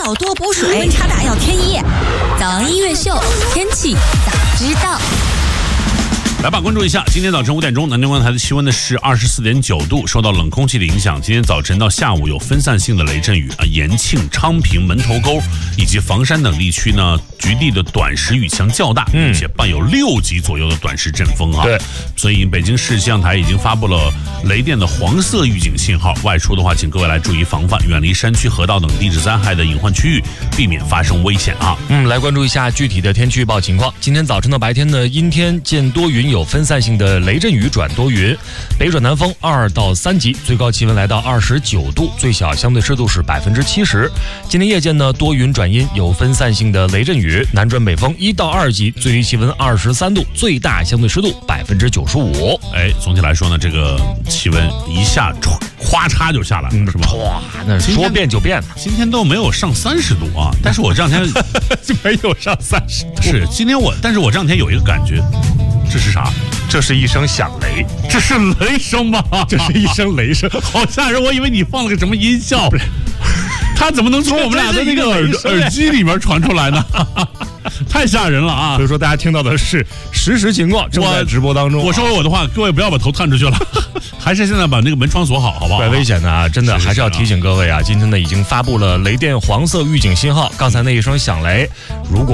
要多补水，温差大要添衣。早安音乐秀，天气早知道。 来吧，关注一下，今天早晨5点钟，南京观台的气温呢是24.9度，受到冷空气的影响，今天早晨到下午有分散性的雷阵雨延庆、昌平、门头沟以及房山等地区呢，局地的短时雨强较大，并且伴有6级左右的短时阵风啊。 对， 所以北京市气象台已经发布了雷电的黄色预警信号，外出的话，请各位来注意防范，远离山区、河道等地质灾害的隐患区域，避免发生危险啊。 来关注一下具体的天气预报情况。今天早晨的白天呢，阴天见多云，有分散性的雷阵雨转多云，北转南风2到3级，最高气温来到29度，最小相对湿度是70%。今天夜间呢，多云转阴，有分散性的雷阵雨，南转北风1到2级，最低气温23度，最大相对湿度95%。 总体来说呢，这个气温一下咵嚓就下来了，是吧？ 哇，那说变就变了。 今天都没有上30度啊，但是我这两天就没有上30度。 是今天但是我这两天有一个感觉，这是啥？ 这是一声响雷， 这是雷声吗？ 这是一声雷声， 好吓人！我以为你放了个什么音效，它怎么能从我们俩的那个耳机里面传出来呢？太吓人了啊！ 所以说大家听到的是实时情况，正在直播当中。 我说我的话，各位不要把头探出去了，还是现在把那个门窗锁好，好不好？ 怪危险的啊！真的还是要提醒各位啊，今天呢已经发布了雷电黄色预警信号。刚才那一声响雷，如果